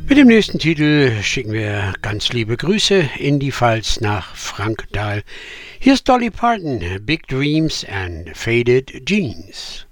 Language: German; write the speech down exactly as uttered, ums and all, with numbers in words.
Mit dem nächsten Titel schicken wir ganz liebe Grüße in die Pfalz nach Frankenthal. Hier ist Dolly Parton, Big Dreams and Faded Jeans.